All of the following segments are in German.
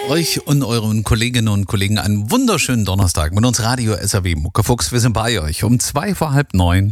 Euch und euren Kolleginnen und Kollegen einen wunderschönen Donnerstag mit uns Radio SAW Muckefuchs. Wir sind bei euch um 8:45.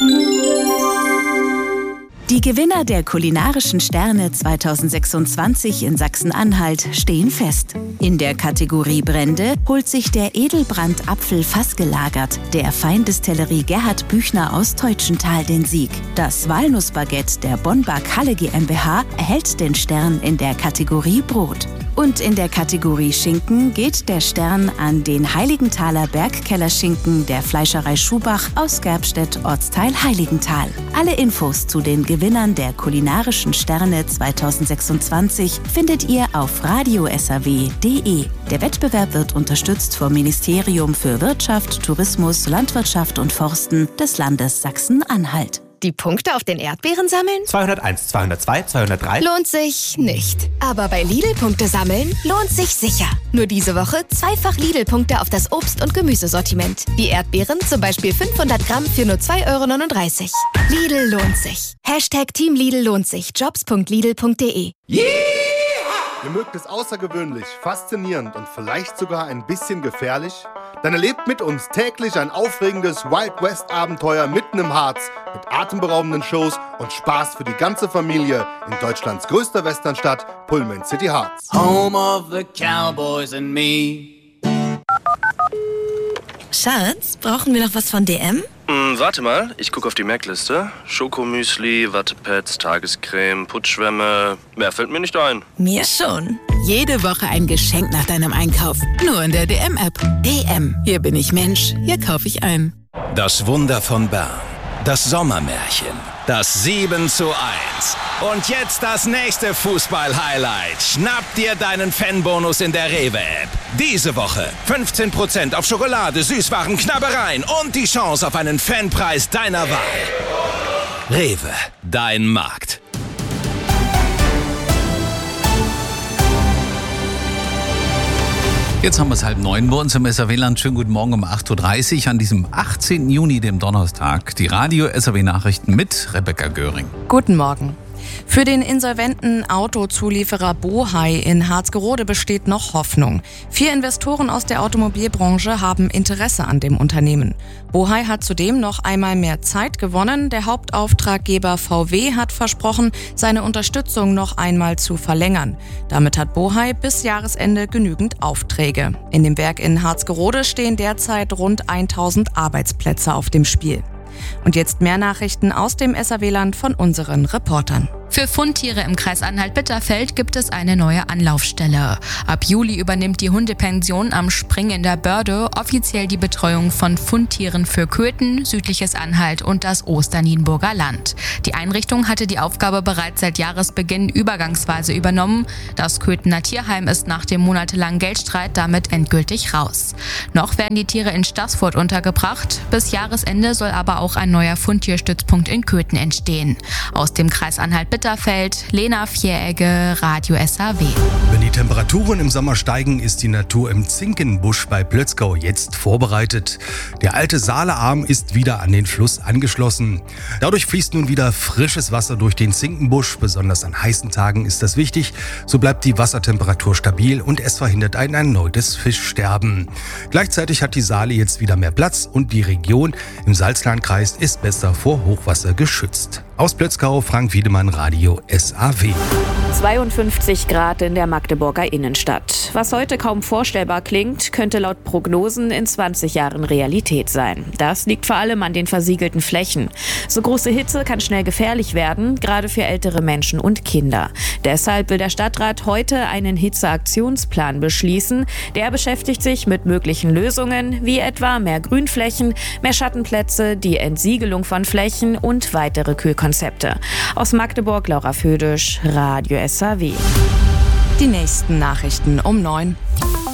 Die Gewinner der kulinarischen Sterne 2026 in Sachsen-Anhalt stehen fest. In der Kategorie Brände holt sich der Edelbrand Apfel fassgelagert der Feindistillerie Gerhard Büchner aus Teutschenthal den Sieg. Das Walnussbaguette der Bonn-Bag Halle GmbH erhält den Stern in der Kategorie Brot. Und in der Kategorie Schinken geht der Stern an den Heiligenthaler Bergkellerschinken der Fleischerei Schubach aus Gerbstedt, Ortsteil Heiligenthal. Alle Infos zu den Gewinnern der kulinarischen Sterne 2026 findet ihr auf radiosaw.de. Der Wettbewerb wird unterstützt vom Ministerium für Wirtschaft, Tourismus, Landwirtschaft und Forsten des Landes Sachsen-Anhalt. Die Punkte auf den Erdbeeren sammeln? 201, 202, 203. Lohnt sich nicht. Aber bei Lidl-Punkte sammeln lohnt sich sicher. Nur diese Woche zweifach Lidl-Punkte auf das Obst- und Gemüsesortiment. Wie Erdbeeren, zum Beispiel 500 Gramm für nur 2,39 €. Lidl lohnt sich. #Team Lidl lohnt sich. Jobs.lidl.de. Yeah! Ihr mögt es außergewöhnlich, faszinierend und vielleicht sogar ein bisschen gefährlich? Dann erlebt mit uns täglich ein aufregendes Wild West Abenteuer mitten im Harz mit atemberaubenden Shows und Spaß für die ganze Familie in Deutschlands größter Westernstadt, Pullman City Harz. Home of the Cowboys and me. Schatz, brauchen wir noch was von DM? Warte mal, ich gucke auf die Merkliste. Schokomüsli, Wattepads, Tagescreme, Putzschwämme. Mehr fällt mir nicht ein. Mir schon. Jede Woche ein Geschenk nach deinem Einkauf. Nur in der DM-App. DM. Hier bin ich Mensch. Hier kaufe ich ein. Das Wunder von Bern. Das Sommermärchen. Das 7:1. Und jetzt das nächste Fußball-Highlight. Schnapp dir deinen Fanbonus in der Rewe-App. Diese Woche 15% auf Schokolade, Süßwaren, Knabbereien und die Chance auf einen Fanpreis deiner Wahl. Rewe, dein Markt. Jetzt haben wir es 8:30 bei uns im SAW-Land. Schönen guten Morgen um 8:30 Uhr an diesem 18. Juni, dem Donnerstag. Die Radio-SAW-Nachrichten mit Rebecca Göring. Guten Morgen. Für den insolventen Autozulieferer Bohai in Harzgerode besteht noch Hoffnung. 4 Investoren aus der Automobilbranche haben Interesse an dem Unternehmen. Bohai hat zudem noch einmal mehr Zeit gewonnen. Der Hauptauftraggeber VW hat versprochen, seine Unterstützung noch einmal zu verlängern. Damit hat Bohai bis Jahresende genügend Aufträge. In dem Werk in Harzgerode stehen derzeit rund 1000 Arbeitsplätze auf dem Spiel. Und jetzt mehr Nachrichten aus dem SAW-Land von unseren Reportern. Für Fundtiere im Kreis Anhalt-Bitterfeld gibt es eine neue Anlaufstelle. Ab Juli übernimmt die Hundepension am Spring in der Börde offiziell die Betreuung von Fundtieren für Köthen, südliches Anhalt und das Osternienburger Land. Die Einrichtung hatte die Aufgabe bereits seit Jahresbeginn übergangsweise übernommen. Das Köthener Tierheim ist nach dem monatelangen Geldstreit damit endgültig raus. Noch werden die Tiere in Staßfurt untergebracht. Bis Jahresende soll aber auch ein neuer Fundtierstützpunkt in Köthen entstehen. Aus dem Kreis Anhalt-Bitterfeld, Lena Vieregge, Radio SAW. Wenn die Temperaturen im Sommer steigen, ist die Natur im Zinkenbusch bei Plötzgau jetzt vorbereitet. Der alte Saalearm ist wieder an den Fluss angeschlossen. Dadurch fließt nun wieder frisches Wasser durch den Zinkenbusch. Besonders an heißen Tagen ist das wichtig. So bleibt die Wassertemperatur stabil und es verhindert ein erneutes Fischsterben. Gleichzeitig hat die Saale jetzt wieder mehr Platz und die Region im Salzlandkreis ist besser vor Hochwasser geschützt. Aus Plötzgau, Frank Wiedemann, Radio SAW. 52 Grad in der Magdeburger Innenstadt. Was heute kaum vorstellbar klingt, könnte laut Prognosen in 20 Jahren Realität sein. Das liegt vor allem an den versiegelten Flächen. So große Hitze kann schnell gefährlich werden, gerade für ältere Menschen und Kinder. Deshalb will der Stadtrat heute einen Hitzeaktionsplan beschließen. Der beschäftigt sich mit möglichen Lösungen, wie etwa mehr Grünflächen, mehr Schattenplätze, die Entsiegelung von Flächen und weitere Kühlkonzepte. Aus Magdeburg, Laura Födisch, Radio SAW. Die nächsten Nachrichten um 9.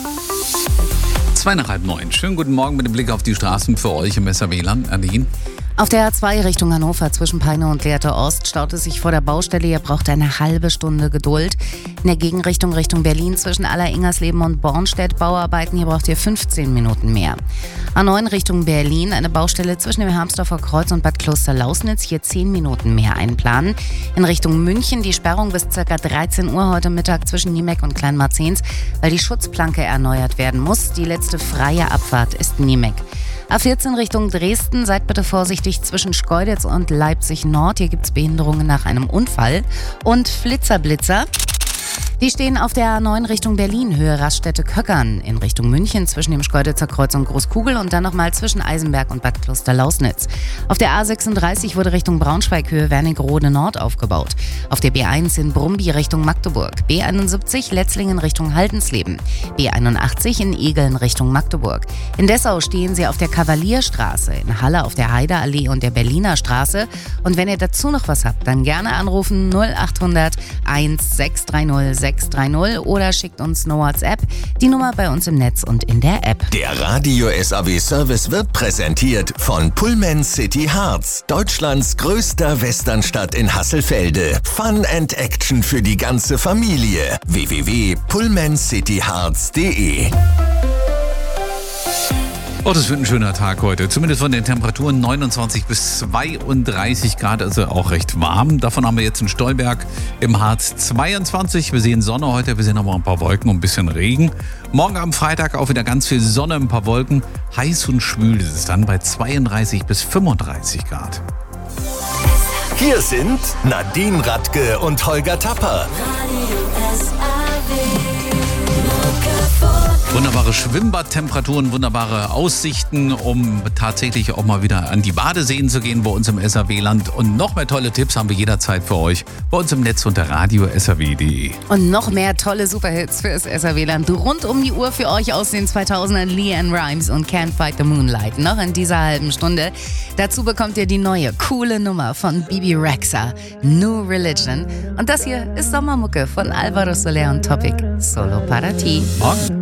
8:02. Schönen guten Morgen mit dem Blick auf die Straßen für euch im SAW-Land. Nadine. Auf der A2 Richtung Hannover zwischen Peine und Lehrte Ost staut es sich vor der Baustelle. Ihr braucht eine halbe Stunde Geduld. In der Gegenrichtung Richtung Berlin zwischen Aller-Ingersleben und Bornstedt Bauarbeiten. Hier braucht ihr 15 Minuten mehr. A9 Richtung Berlin, eine Baustelle zwischen dem Hermsdorfer Kreuz und Bad Kloster-Lausnitz. Hier 10 Minuten mehr einplanen. In Richtung München die Sperrung bis ca. 13 Uhr heute Mittag zwischen Niemeck und Kleinmarzens, weil die Schutzplanke erneuert werden muss. Die letzte freie Abfahrt ist Niemeck. A14 Richtung Dresden, seid bitte vorsichtig zwischen Schkeuditz und Leipzig Nord. Hier gibt es Behinderungen nach einem Unfall. Und Flitzer-Blitzer. Die stehen auf der A9 Richtung Berlin, Höhe Raststätte-Köckern, in Richtung München zwischen dem Schkeuditzer Kreuz und Großkugel und dann nochmal zwischen Eisenberg und Bad Kloster-Lausnitz. Auf der A36 wurde Richtung Braunschweig, Höhe Wernigerode Nord aufgebaut. Auf der B1 in Brumby Richtung Magdeburg, B71 Letzlingen Richtung Haldensleben, B81 in Egeln Richtung Magdeburg. In Dessau stehen sie auf der Kavalierstraße, in Halle auf der Heideallee und der Berliner Straße. Und wenn ihr dazu noch was habt, dann gerne anrufen 0800 1630 630 oder schickt uns eine WhatsApp. Die Nummer bei uns im Netz und in der App. Der Radio SAW Service wird präsentiert von Pullman City Harz, Deutschlands größter Westernstadt in Hasselfelde. Fun and Action für die ganze Familie. www.pullmancityharz.de. Oh, das wird ein schöner Tag heute. Zumindest von den Temperaturen 29 bis 32 Grad, also auch recht warm. Davon haben wir jetzt in Stolberg im Harz 22. Wir sehen Sonne heute, wir sehen aber ein paar Wolken und ein bisschen Regen. Morgen am Freitag auch wieder ganz viel Sonne, ein paar Wolken. Heiß und schwül ist es dann bei 32 bis 35 Grad. Hier sind Nadine Radke und Holger Tapper. Wunderbare Schwimmbadtemperaturen, wunderbare Aussichten, um tatsächlich auch mal wieder an die Badeseen zu gehen bei uns im SAW-Land. Und noch mehr tolle Tipps haben wir jederzeit für euch bei uns im Netz unter radio-saw.de. Und noch mehr tolle Superhits für das SAW-Land rund um die Uhr für euch aus den 2000ern. LeAnn Rimes und Can't Fight the Moonlight noch in dieser halben Stunde. Dazu bekommt ihr die neue, coole Nummer von Bebe Rexha, New Religion. Und das hier ist Sommermucke von Alvaro Soler und Topic, Solo para ti. Morgen.